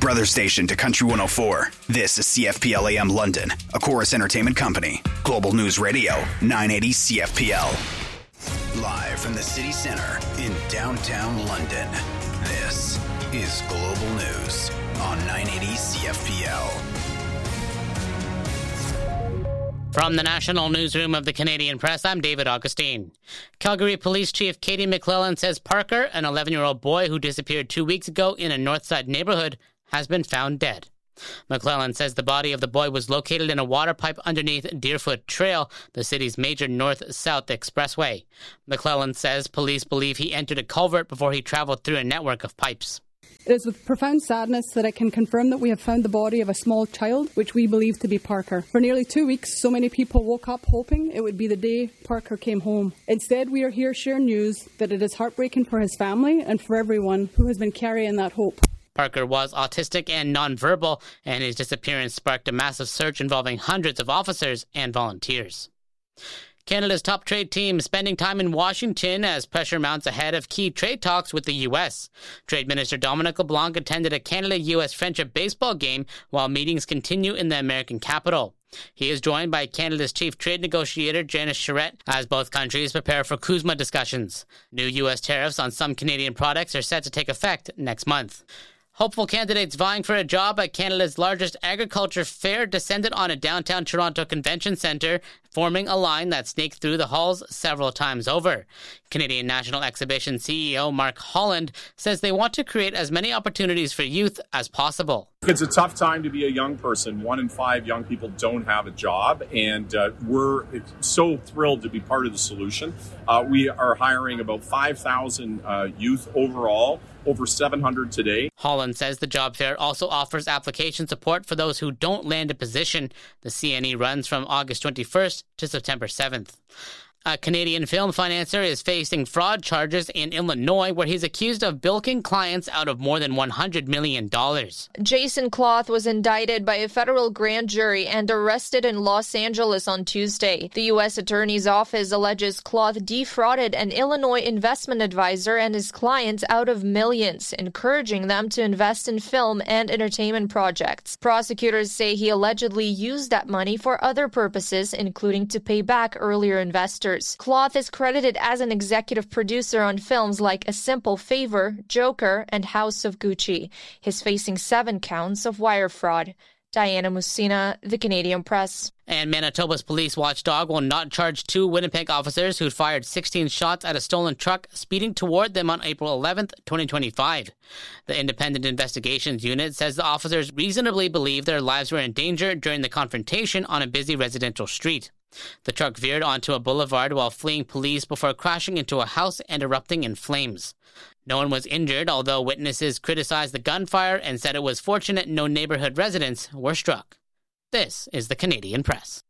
Brother station to Country 104. This is CFPL AM London, a Chorus Entertainment company. Global News Radio, 980 CFPL. Live from the city centre in downtown London, this is Global News on 980 CFPL. From the National Newsroom of the Canadian Press, I'm David Augustine. Calgary Police Chief Katie McClellan says Parker, an 11-year-old boy who disappeared 2 weeks ago in a Northside neighborhood, has been found dead. McClellan says the body of the boy was located in a water pipe underneath Deerfoot Trail, the city's major north-south expressway. McClellan says police believe he entered a culvert before he traveled through a network of pipes. It is with profound sadness that I can confirm that we have found the body of a small child, which we believe to be Parker. For nearly 2 weeks, so many people woke up hoping it would be the day Parker came home. Instead, we are here sharing news that it is heartbreaking for his family and for everyone who has been carrying that hope. Parker was autistic and nonverbal, and his disappearance sparked a massive search involving hundreds of officers and volunteers. Canada's top trade team spending time in Washington as pressure mounts ahead of key trade talks with the U.S. Trade Minister Dominic LeBlanc attended a Canada-U.S. friendship baseball game while meetings continue in the American capital. He is joined by Canada's chief trade negotiator, Janice Charette, as both countries prepare for CUSMA discussions. New U.S. tariffs on some Canadian products are set to take effect next month. Hopeful candidates vying for a job at Canada's largest agriculture fair descended on a downtown Toronto convention centre, forming a line that snaked through the halls several times over. Canadian National Exhibition CEO Mark Holland says they want to create as many opportunities for youth as possible. It's a tough time to be a young person. 1 in 5 young people don't have a job, and we're so thrilled to be part of the solution. We are hiring about 5,000 youth overall, over 700 today. Holland says the job fair also offers application support for those who don't land a position. The CNE runs from August 21st to September 7th. A Canadian film financier is facing fraud charges in Illinois, where he's accused of bilking clients out of more than $100 million. Jason Cloth was indicted by a federal grand jury and arrested in Los Angeles on Tuesday. The U.S. Attorney's Office alleges Cloth defrauded an Illinois investment advisor and his clients out of millions, encouraging them to invest in film and entertainment projects. Prosecutors say he allegedly used that money for other purposes, including to pay back earlier investors. Cloth is credited as an executive producer on films like A Simple Favor, Joker, and House of Gucci. He's facing 7 counts of wire fraud. Diana Musina, The Canadian Press. And Manitoba's police watchdog will not charge 2 Winnipeg officers who fired 16 shots at a stolen truck speeding toward them on April 11th, 2025. The Independent Investigations Unit says the officers reasonably believe their lives were in danger during the confrontation on a busy residential street. The truck veered onto a boulevard while fleeing police before crashing into a house and erupting in flames. No one was injured, although witnesses criticized the gunfire and said it was fortunate no neighborhood residents were struck. This is the Canadian Press.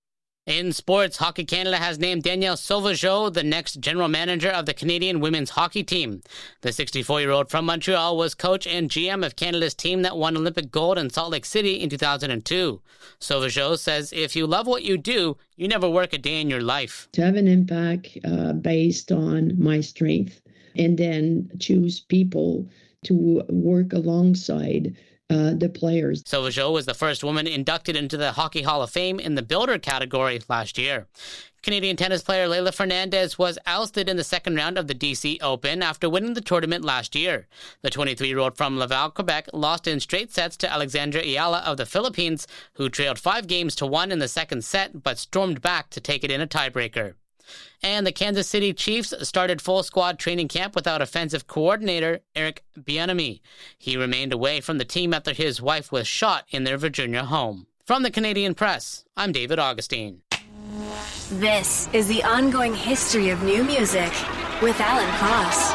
In sports, Hockey Canada has named Danielle Sauvageau the next general manager of the Canadian women's hockey team. The 64-year-old from Montreal was coach and GM of Canada's team that won Olympic gold in Salt Lake City in 2002. Sauvageau says if you love what you do, you never work a day in your life. To have an impact based on my strength and then choose people to work alongside the players. Sauvageau was the first woman inducted into the Hockey Hall of Fame in the builder category last year. Canadian tennis player Leylah Fernandez was ousted in the second round of the DC Open after winning the tournament last year. The 23-year-old from Laval, Quebec, lost in straight sets to Alexandra Ayala of the Philippines, who trailed 5-1 in the second set but stormed back to take it in a tiebreaker. And the Kansas City Chiefs started full squad training camp without offensive coordinator Eric Bieniemy. He remained away from the team after his wife was shot in their Virginia home. From the Canadian Press, I'm David Augustine. This is the ongoing history of new music with Alan Cross.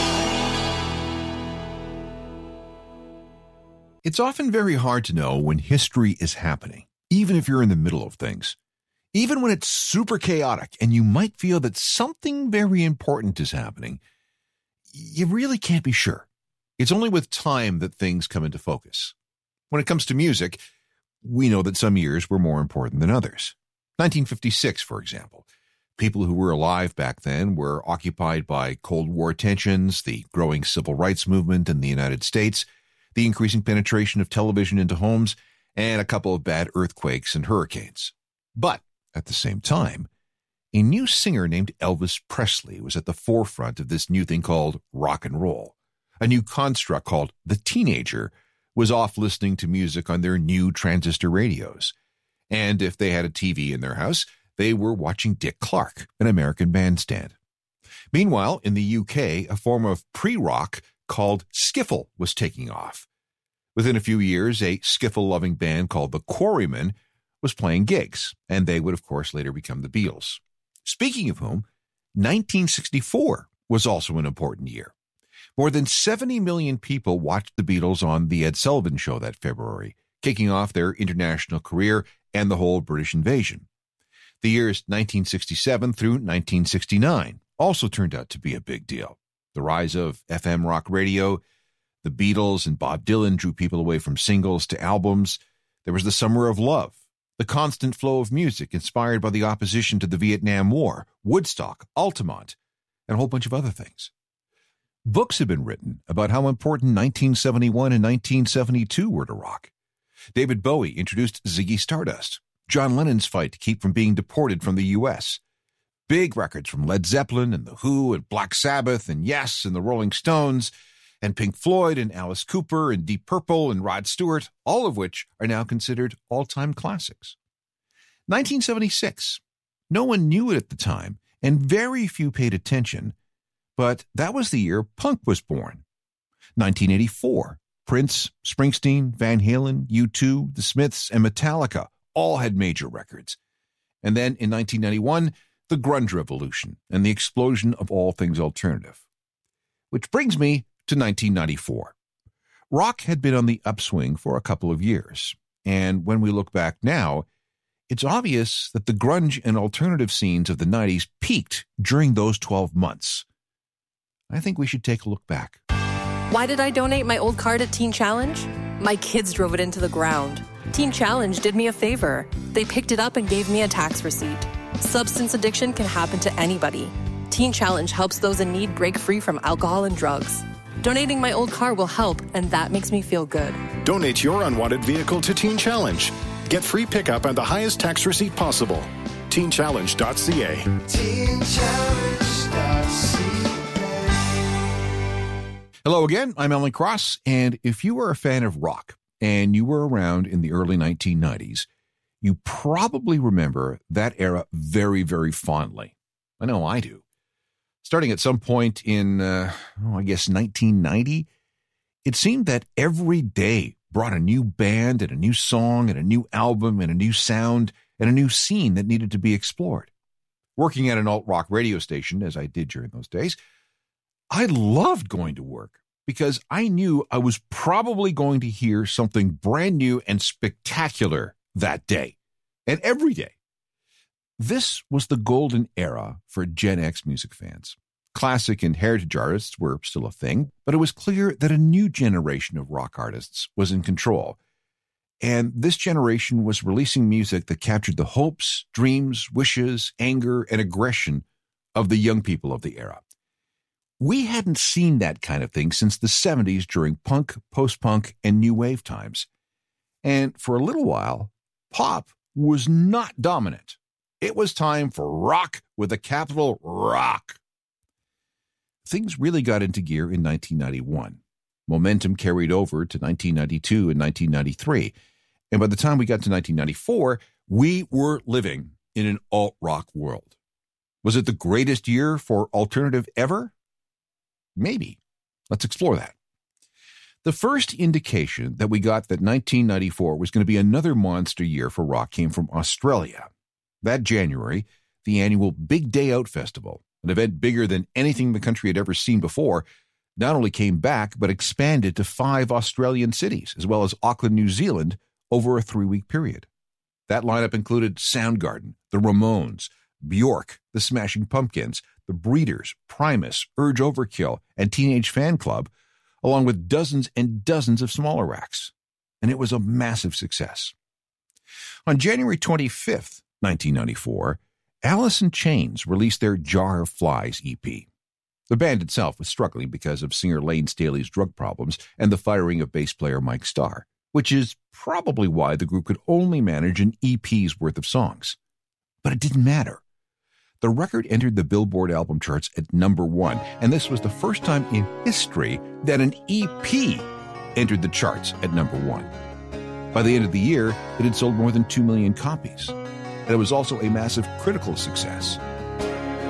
It's often very hard to know when history is happening, even if you're in the middle of things. Even when it's super chaotic and you might feel that something very important is happening, you really can't be sure. It's only with time that things come into focus. When it comes to music, we know that some years were more important than others. 1956, for example. People who were alive back then were occupied by Cold War tensions, the growing civil rights movement in the United States, the increasing penetration of television into homes, and a couple of bad earthquakes and hurricanes. But at the same time, a new singer named Elvis Presley was at the forefront of this new thing called rock and roll. A new construct called the teenager was off listening to music on their new transistor radios. And if they had a TV in their house, they were watching Dick Clark, an American bandstand. Meanwhile, in the UK, a form of pre-rock called skiffle was taking off. Within a few years, a skiffle-loving band called the Quarrymen was playing gigs, and they would, of course, later become the Beatles. Speaking of whom, 1964 was also an important year. More than 70 million people watched the Beatles on The Ed Sullivan Show that February, kicking off their international career and the whole British invasion. The years 1967 through 1969 also turned out to be a big deal. The rise of FM rock radio, the Beatles and Bob Dylan drew people away from singles to albums. There was the Summer of Love, the constant flow of music inspired by the opposition to the Vietnam War, Woodstock, Altamont, and a whole bunch of other things. Books have been written about how important 1971 and 1972 were to rock. David Bowie introduced Ziggy Stardust, John Lennon's fight to keep from being deported from the U.S., big records from Led Zeppelin and The Who and Black Sabbath and Yes and the Rolling Stones and Pink Floyd and Alice Cooper and Deep Purple and Rod Stewart, all of which are now considered all-time classics. 1976. No one knew it at the time, and very few paid attention, but that was the year punk was born. 1984. Prince, Springsteen, Van Halen, U2, The Smiths, and Metallica all had major records. And then in 1991, the grunge revolution and the explosion of all things alternative. Which brings me to 1994. Rock had been on the upswing for a couple of years, and when we look back now, it's obvious that the grunge and alternative scenes of the 90s peaked during those 12 months. I think we should take a look back. Why did I donate my old car to Teen Challenge? My kids drove it into the ground. Teen Challenge did me a favor. They picked it up and gave me a tax receipt. Substance addiction can happen to anybody. Teen Challenge helps those in need break free from alcohol and drugs. Donating my old car will help, and that makes me feel good. Donate your unwanted vehicle to Teen Challenge. Get free pickup and the highest tax receipt possible. TeenChallenge.ca. TeenChallenge.ca. Hello again, I'm Alan Cross, and if you are a fan of rock and you were around in the early 1990s, you probably remember that era very, very fondly. I know I do. Starting at some point in, 1990, it seemed that every day brought a new band and a new song and a new album and a new sound and a new scene that needed to be explored. Working at an alt-rock radio station, as I did during those days, I loved going to work because I knew I was probably going to hear something brand new and spectacular that day and every day. This was the golden era for Gen X music fans. Classic and heritage artists were still a thing, but it was clear that a new generation of rock artists was in control. And this generation was releasing music that captured the hopes, dreams, wishes, anger, and aggression of the young people of the era. We hadn't seen that kind of thing since the 70s during punk, post-punk, and new wave times. And for a little while, pop was not dominant. It was time for rock with a capital rock. Things really got into gear in 1991. Momentum carried over to 1992 and 1993. And by the time we got to 1994, we were living in an alt-rock world. Was it the greatest year for alternative ever? Maybe. Let's explore that. The first indication that we got that 1994 was going to be another monster year for rock came from Australia. That January, the annual Big Day Out Festival, an event bigger than anything the country had ever seen before, not only came back, but expanded to 5 Australian cities, as well as Auckland, New Zealand, over a 3-week period. That lineup included Soundgarden, the Ramones, Bjork, the Smashing Pumpkins, the Breeders, Primus, Urge Overkill, and Teenage Fan Club, along with dozens and dozens of smaller acts. And it was a massive success. On January 25th, 1994, Alice in Chains released their Jar of Flies EP. The band itself was struggling because of singer Lane Staley's drug problems and the firing of bass player Mike Starr, which is probably why the group could only manage an EP's worth of songs. But it didn't matter. The record entered the Billboard album charts at number 1, and this was the first time in history that an EP entered the charts at number 1. By the end of the year, it had sold more than 2 million copies, and it was also a massive critical success.